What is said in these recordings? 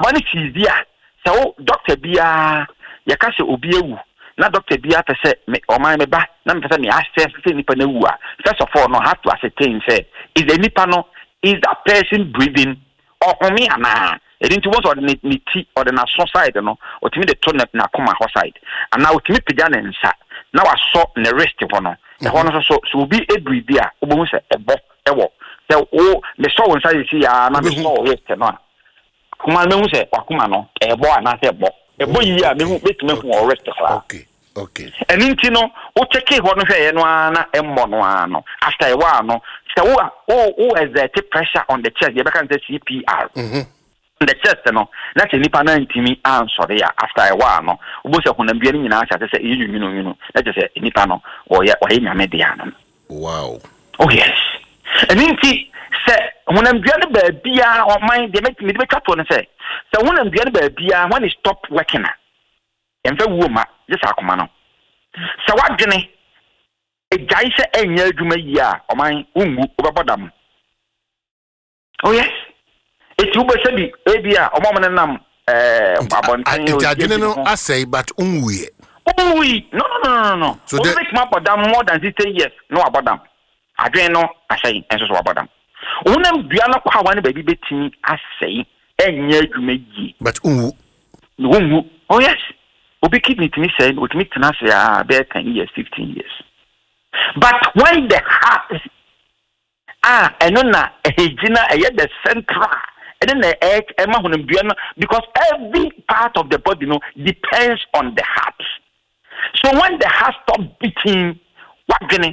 money is there. So doctor bia yakase obi ewu na doctor bia pese me o man me ba na me pese me assess say nipa na wu a first of all no have to ascertain say is the nipa no is that person breathing or me ana e didn't want or the ti or the na so side no o timi the turn na koma ho side and now timi pija na nsa na wa so na rest ho no e ho no so obi e breathe a obo say ebo ewo say o me so won say you ya na me so rest no kuma me hu say akuma no ebo ana say ebo yi a me hu betime hu rest kla okay and nti no o check ho no hwe no ana emmo no ano after a while no say o exert pressure on the chest you can say CPR the chest no na che nipa na ntimi answer ya after a while no obo say honam bia ni nyina acha say yinu na che say nipa no o ye nyame de ano wow oh yes and nti say honam bia ne ba bia o mind de me de twa to no say honam bia ne ba bia when it stop working emfa wu ma just akoma no say wadwene ejai se enya adwuma yi a o man ungu obabodam oh yes eti ube se bi ebia o mo nam abonten o adwene no asay but unwie no so we make map bodam more than 10 years no abodam adwene no asay enso so abodam unam dua no kwa wan baby betimi asay enya adwuma yi but unwu oh yes obi kidney timi say otimi tena say be 10 years 15 years but when the heart enona ejina the central and then the because every part of the body depends on the heart. So when the heart stops beating, what gonna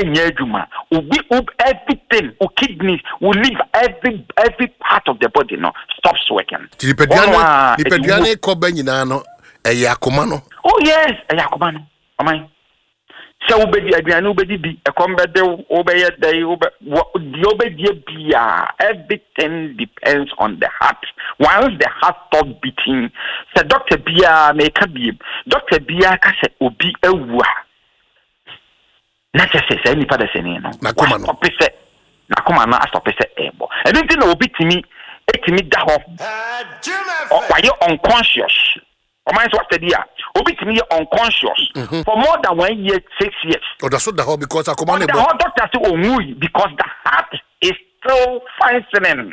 everything, kidneys will leave every part of the body stops working. Oh yes, ayakomano. Amai. So obedi aduane obedi bi ekombede obeye dai obedi bia everything depends on the heart. Once the heart stops beating, the doctor bia make a bi doctor bia ka se obi awua na chese se ni pada se ni no na koma no stop se ebo e don't know obi timi da ho why you unconscious. O man so after dia obi timi unconscious for more than 1 year 6 years. Oh, that's what the whole because akoma the whole doctor say onwu because the heart is still functioning.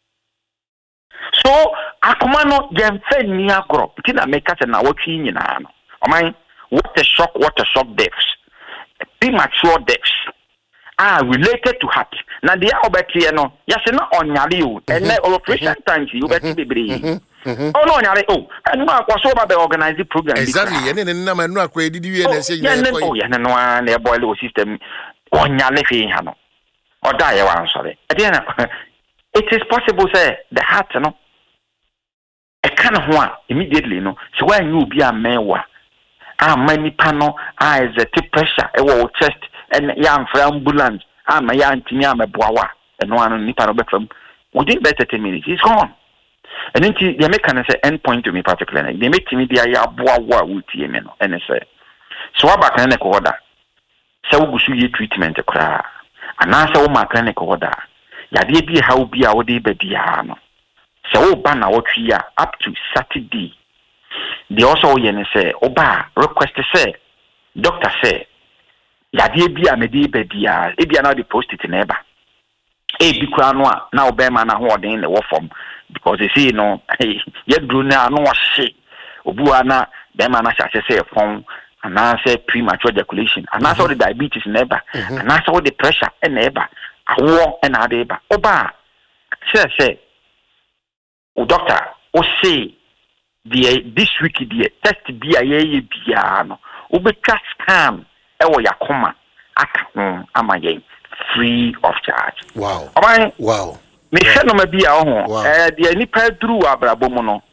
So akoma no gemfe ni agro tina make us na wotwi nyina no. O man what a shock deaths, premature deaths are related to heart. Now the obeti no yase na onyare o and operation time you obeti bebre. Oh no, and no, was over the organized program. Exactly, and then no man no accredited you and say, oh, yeah, no one, their boil system on your left hand or die. I'm sorry. Again, it is possible, say, the heart, no, a kind of one immediately, no. So when you be a mewa, many panel, is a tip pressure, a wall chest, and young for ambulance, my young Tinyama Boa, and one Nipano Beckham within better 10 minutes, he's gone. And then they make an end point to me particularly. They make me the ayaboa with Yemen and say, so about clinic order. So we should treatment a cry. And answer my clinic order. Yadi be how be our day bediano. So ban our tree up to Saturday. They also yen say, Oba request say, doctor say, Yadi be a medi bedia, if you are not the post it in ever. Bikranwa now Bema na ho den the war form because you see yet do na no wase obuana Bema na say form and now say premature ejaculation and now the diabetes never and now the pressure and never awo and adeba oba say o doctor o say this week the test be a bia no obetwa scan e wo yakoma aka ho amaye free of charge. Wow. Wow. Me no ma bia ho. De nipa duru abrabo mu no.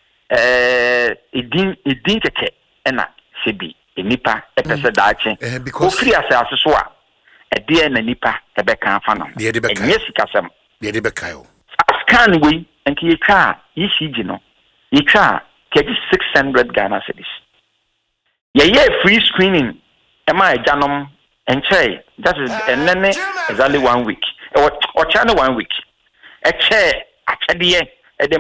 Edin keke na sebi. Nipa pese daache. Because free asase so a de na nipa ebeka afa no. Enye sikasem. De beka yo. Scan we enki yetwa ECG no. Yetwa keji 600 Ghana cedis. Ye free screening. Ema ejanom enche that is exactly 1 week or channel 1 week a chair a chadie